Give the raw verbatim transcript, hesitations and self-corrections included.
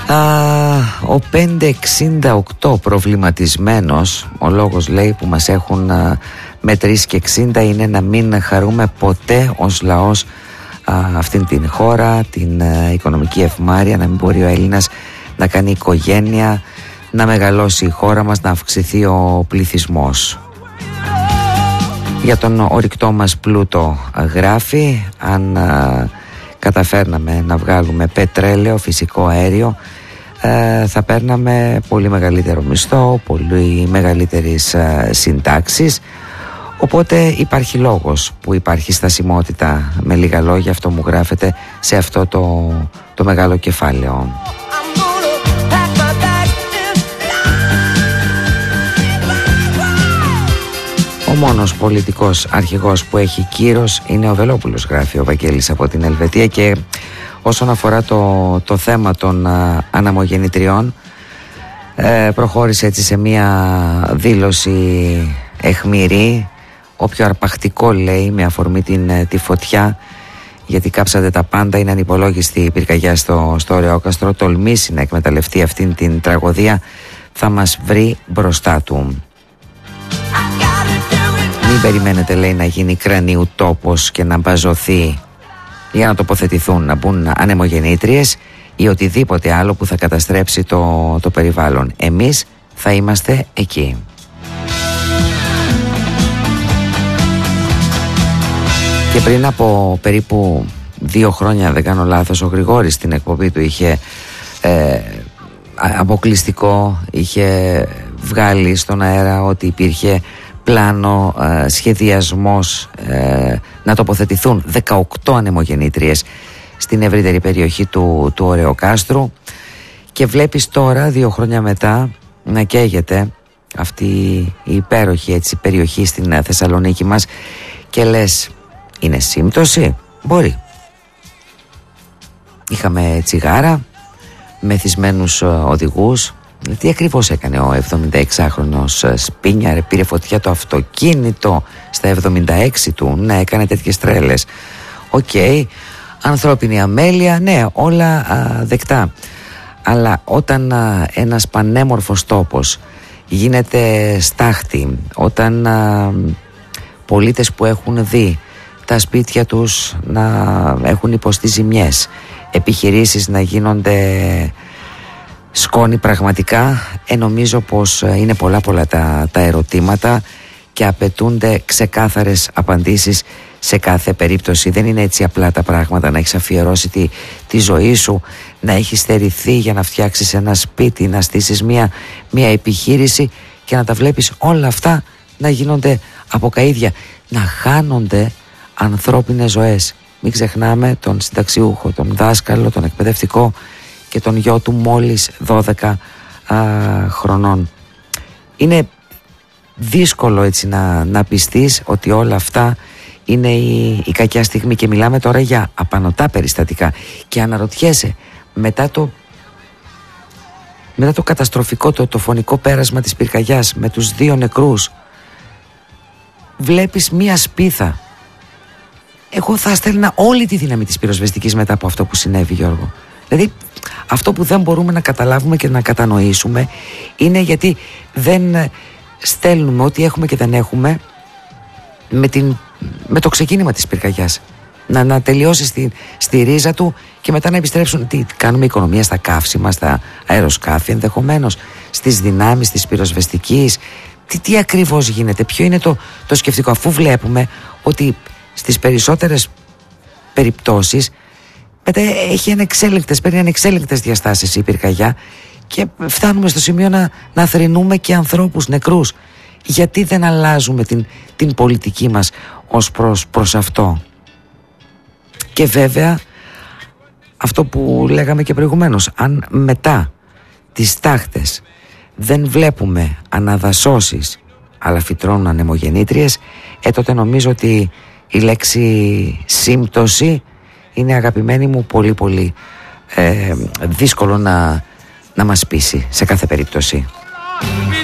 Α, ο πεντακόσια εξήντα οκτώ προβληματισμένος, ο λόγος λέει που μας έχουν α, μετρήσει και εξήντα είναι να μην χαρούμε ποτέ ως λαός α, αυτήν την χώρα, την α, οικονομική ευμάρεια, να μην μπορεί ο Έλληνας να κάνει οικογένεια, να μεγαλώσει η χώρα μας, να αυξηθεί ο πληθυσμός. Για τον ορυκτό μας πλούτο γράφει, αν α, καταφέρναμε να βγάλουμε πετρέλαιο, φυσικό αέριο, ε, θα παίρναμε πολύ μεγαλύτερο μισθό, πολύ μεγαλύτερες ε, συντάξεις, οπότε υπάρχει λόγος που υπάρχει στασιμότητα. Με λίγα λόγια, αυτό μου γράφεται σε αυτό το, το μεγάλο κεφάλαιο. Ο μόνος πολιτικός αρχηγός που έχει κύρος είναι ο Βελόπουλος, γράφει ο Βαγγέλης από την Ελβετία. Και όσον αφορά το, το θέμα των α, αναμογεννητριών, ε, προχώρησε έτσι σε μια δήλωση αιχμηρή, όποιο αρπακτικό λέει, με αφορμή την, τη φωτιά, γιατί κάψατε τα πάντα, είναι ανυπολόγιστη η πυρκαγιά στο, στο Ωρεόκαστρο, τολμήσει να εκμεταλλευτεί αυτήν την τραγωδία, θα μας βρει μπροστά του. Μην περιμένετε, λέει, να γίνει κρανίου τόπος και να μπαζωθεί για να τοποθετηθούν, να μπουν ανεμογεννήτριες ή οτιδήποτε άλλο που θα καταστρέψει το, το περιβάλλον. Εμείς θα είμαστε εκεί. Και πριν από περίπου δύο χρόνια, αν δεν κάνω λάθος, ο Γρηγόρης στην εκπομπή του είχε ε, αποκλειστικό, είχε βγάλει στον αέρα ότι υπήρχε πλάνο, ε, σχεδιασμός ε, να τοποθετηθούν δεκαοκτώ ανεμογεννήτριες στην ευρύτερη περιοχή του, του Ωρεοκάστρου, και βλέπεις τώρα δύο χρόνια μετά να καίγεται αυτή η υπέροχη έτσι περιοχή στην Θεσσαλονίκη μας και λες, είναι σύμπτωση? Μπορεί. Είχαμε τσιγάρα, μεθυσμένους οδηγούς. Τι ακριβώς έκανε ο εβδομηνταεξάχρονος Σπίνιαρ? Πήρε φωτιά το αυτοκίνητο στα εβδομήντα έξι του. Ναι, έκανε τέτοιες τρέλες. Οκ, okay. Ανθρώπινη αμέλεια, ναι, όλα α, δεκτά. Αλλά όταν α, ένας πανέμορφος τόπος γίνεται στάχτη, όταν α, πολίτες που έχουν δει τα σπίτια τους να έχουν υποστεί ζημιές, επιχειρήσεις να γίνονται σκόνη πραγματικά, ε, νομίζω πως είναι πολλά πολλά τα, τα ερωτήματα και απαιτούνται ξεκάθαρες απαντήσεις σε κάθε περίπτωση. Δεν είναι έτσι απλά τα πράγματα, να έχεις αφιερώσει τη, τη ζωή σου, να έχεις στερηθεί για να φτιάξεις ένα σπίτι, να στήσεις μια, μια επιχείρηση και να τα βλέπεις όλα αυτά να γίνονται από καΐδια, να χάνονται ανθρώπινες ζωές. Μην ξεχνάμε τον συνταξιούχο, τον δάσκαλο, τον εκπαιδευτικό και τον γιο του μόλις δώδεκα α, χρονών. Είναι δύσκολο έτσι να, να πιστείς ότι όλα αυτά είναι η, η κακιά στιγμή, και μιλάμε τώρα για απανωτά περιστατικά, και αναρωτιέσαι μετά το, μετά το καταστροφικό, το, το φωνικό πέρασμα της πυρκαγιάς με τους δύο νεκρούς, βλέπεις μία σπίθα. Εγώ θα στέλνα όλη τη δύναμη της πυροσβεστικής μετά από αυτό που συνέβη, Γιώργο. Δηλαδή αυτό που δεν μπορούμε να καταλάβουμε και να κατανοήσουμε είναι γιατί δεν στέλνουμε ό,τι έχουμε και δεν έχουμε με, την, με το ξεκίνημα της πυρκαγιάς. Να, να τελειώσει στη, στη ρίζα του και μετά να επιστρέψουν. Τι κάνουμε, οικονομία στα καύσιμα, στα αεροσκάφη ενδεχομένως, στις δυνάμεις της πυροσβεστικής? Τι, τι ακριβώς γίνεται, ποιο είναι το, το σκεφτικό, αφού βλέπουμε ότι στις περισσότερες περιπτώσεις μετά έχει ανεξέλεγκτες, παίρνει ανεξέλεγκτες διαστάσεις η πυρκαγιά και φτάνουμε στο σημείο να, να θρηνούμε και ανθρώπους νεκρούς. Γιατί δεν αλλάζουμε την, την πολιτική μας ως προς, προς αυτό? Και βέβαια αυτό που λέγαμε και προηγουμένως, αν μετά τις τάχτες δεν βλέπουμε αναδασώσεις αλλά φυτρώνουν ανεμογεννήτριες, ε, τότε νομίζω ότι η λέξη σύμπτωση είναι, αγαπημένη μου, πολύ πολύ ε, δύσκολο να, να μας πείσει σε κάθε περίπτωση.